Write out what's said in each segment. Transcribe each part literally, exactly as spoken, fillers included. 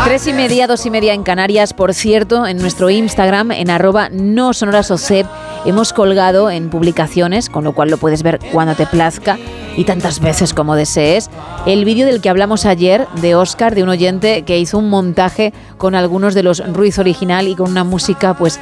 Tres y media, dos y media en Canarias. Por cierto, en nuestro Instagram, en arroba no sonorasosep, hemos colgado en publicaciones, con lo cual lo puedes ver cuando te plazca y tantas veces como desees, el vídeo del que hablamos ayer de Óscar, de un oyente que hizo un montaje con algunos de los Ruiz original y con una música pues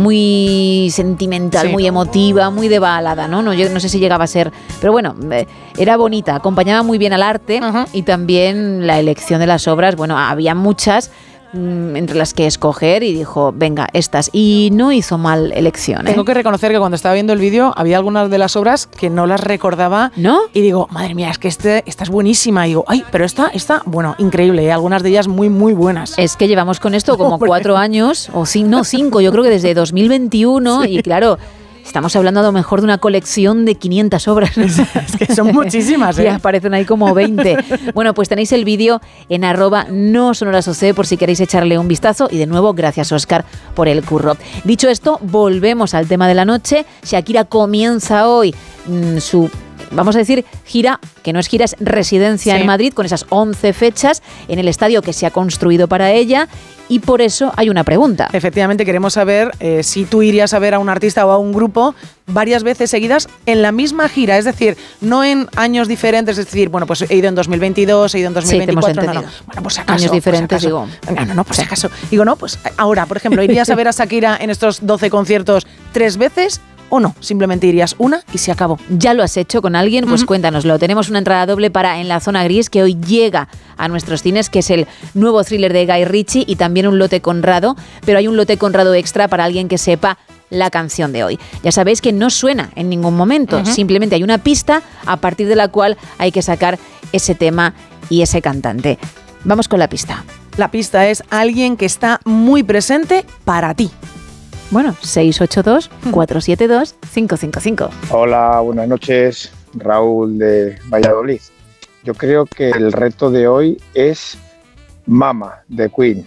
muy sentimental, sí, muy emotiva, muy de balada, ¿no? No, yo no sé si llegaba a ser, pero bueno, eh, era bonita, acompañaba muy bien al arte. Uh-huh. Y también la elección de las obras, bueno, había muchas entre las que escoger y dijo, venga, estas. Y no hizo mal elección, ¿eh? Tengo que reconocer que cuando estaba viendo el vídeo había algunas de las obras que no las recordaba. ¿No? Y digo, madre mía, es que este, esta es buenísima. Y digo, ay, pero esta, esta, bueno, increíble, ¿eh? Algunas de ellas muy, muy buenas. Es que llevamos con esto como Hombre. cuatro años, o cinco, no, cinco, yo creo que desde dos mil veintiuno, sí. Y claro, estamos hablando a lo mejor de una colección de quinientas obras. Es que son muchísimas, ¿eh? Ya aparecen ahí como veinte. Bueno, pues tenéis el vídeo en arroba no sonorasosep por si queréis echarle un vistazo. Y de nuevo, gracias, Óscar, por el curro. Dicho esto, volvemos al tema de la noche. Shakira comienza hoy mmm, su... vamos a decir, gira, que no es gira, es residencia, sí, en Madrid, con esas once fechas en el estadio que se ha construido para ella. Y por eso hay una pregunta. Efectivamente, queremos saber eh, si tú irías a ver a un artista o a un grupo varias veces seguidas en la misma gira. Es decir, no en años diferentes. Es decir, bueno, pues he ido en dos mil veintidós, he ido en dos mil veinticuatro. Sí, no, no. Bueno, pues si acaso. Años diferentes, pues digo. No, no, no, pues si acaso. Digo, no, pues ahora, por ejemplo, ¿irías a ver a Shakira en estos doce conciertos tres veces? ¿O no? Simplemente irías una y se acabó. ¿Ya lo has hecho con alguien? Pues uh-huh. Cuéntanoslo. Tenemos una entrada doble para En la Zona Gris, que hoy llega a nuestros cines, que es el nuevo thriller de Guy Ritchie, y también un lote Conrado, pero hay un lote Conrado extra para alguien que sepa la canción de hoy. Ya sabéis que no suena en ningún momento, uh-huh. Simplemente hay una pista a partir de la cual hay que sacar ese tema y ese cantante. Vamos con la pista. La pista es alguien que está muy presente para ti. Bueno, seis ocho dos, cuatro siete dos, cinco cinco cinco. Hola, buenas noches, Raúl de Valladolid. Yo creo que el reto de hoy es Mama, de Queen,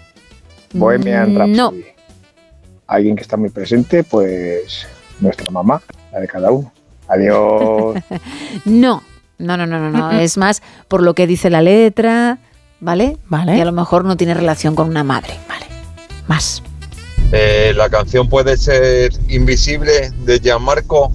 Bohemian Rhapsody. No. Alguien que está muy presente, pues nuestra mamá, la de cada uno. Adiós. No, no, no, no, no, no. Es más por lo que dice la letra, ¿vale? Vale. Y a lo mejor no tiene relación con una madre, ¿vale? Más. Eh, la canción puede ser Invisible, de Gianmarco.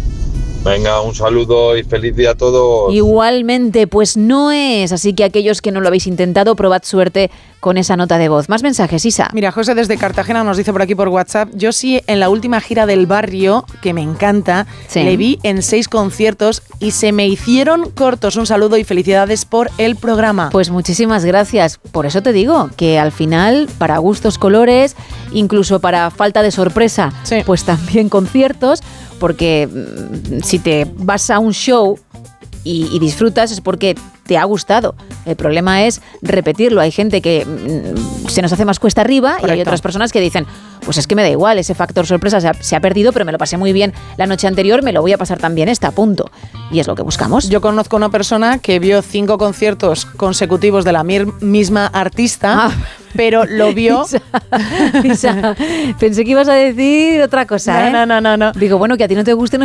Venga, un saludo y feliz día a todos. Igualmente, pues no es, así que aquellos que no lo habéis intentado, probad suerte con esa nota de voz. Más mensajes, Isa. Mira, José desde Cartagena nos dice por aquí por WhatsApp, yo sí en la última gira del Barrio, que me encanta, sí, le vi en seis conciertos y se me hicieron cortos. Un saludo y felicidades por el programa. Pues muchísimas gracias. Por eso te digo que al final, para gustos, colores, incluso para falta de sorpresa, sí, pues también conciertos, porque si te vas a un show y, y disfrutas es porque te ha gustado. El problema es repetirlo. Hay gente que mmm, se nos hace más cuesta arriba. Correcto. Y hay otras personas que dicen, pues es que me da igual, ese factor sorpresa se ha, se ha perdido, pero me lo pasé muy bien la noche anterior, me lo voy a pasar también esta, punto. Y es lo que buscamos. Yo conozco a una persona que vio cinco conciertos consecutivos de la mir- misma artista, ah, pero lo vio... Isa, Isa, pensé que ibas a decir otra cosa, no, ¿eh? No, no, no, no. Digo, bueno, que a ti no te guste, no